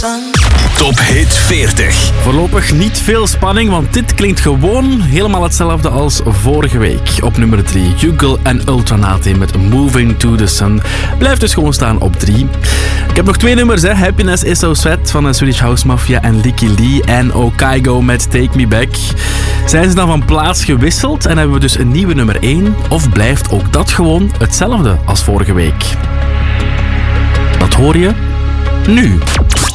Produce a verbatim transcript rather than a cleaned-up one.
Top Hit veertig. Voorlopig niet veel spanning, want dit klinkt gewoon helemaal hetzelfde als vorige week. Op nummer drie, Yugal en Ultranate met Moving to the Sun. Blijft dus gewoon staan op drie. Ik heb nog twee nummers, hè. Happiness is So Sweat van de Swedish House Mafia en Licky Lee. En Okaigo met Take Me Back. Zijn ze dan van plaats gewisseld en hebben we dus een nieuwe nummer één? Of blijft ook dat gewoon hetzelfde als vorige week? Dat hoor je nu.